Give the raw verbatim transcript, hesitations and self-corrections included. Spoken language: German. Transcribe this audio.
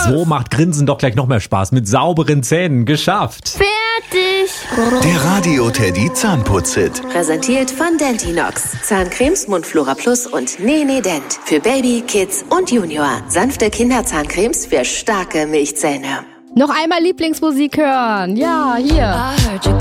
So macht Grinsen doch gleich noch mehr Spaß. Mit sauberen Zähnen. Geschafft. Fertig. Der Radio Teddy Zahnputz-Hit. Präsentiert von Dentinox. Zahncremes, Mundflora Plus und Nene Dent. Für Baby, Kids und Junior. Sanfte Kinderzahncremes für starke Milchzähne. Noch einmal Lieblingsmusik hören. Ja, hier. I heard you